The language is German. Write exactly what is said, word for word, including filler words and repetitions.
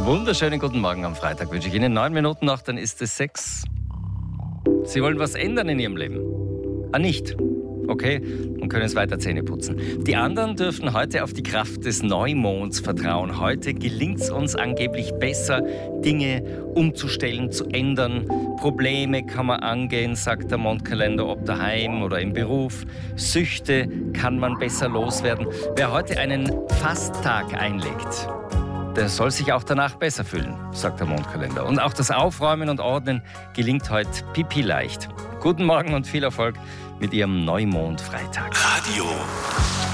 Wunderschönen guten Morgen am Freitag wünsche ich Ihnen. Neun Minuten nach, dann ist es sechs. Sie wollen was ändern in Ihrem Leben? Ah, nicht? Okay, und können es weiter Zähne putzen. Die anderen dürfen heute auf die Kraft des Neumonds vertrauen. Heute gelingt es uns angeblich besser, Dinge umzustellen, zu ändern. Probleme kann man angehen, sagt der Mondkalender, ob daheim oder im Beruf. Süchte kann man besser loswerden. Wer heute einen Fasttag einlegt, der soll sich auch danach besser fühlen, sagt der Mondkalender. Und auch das Aufräumen und Ordnen gelingt heute pipi leicht. Guten Morgen und viel Erfolg mit Ihrem Neumond-Freitag. Radio